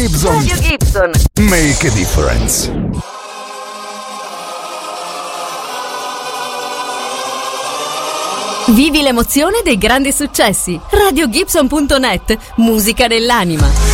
Gibson. Radio Gibson. Make a difference. Vivi l'emozione dei grandi successi. RadioGibson.net. Musica dell'anima.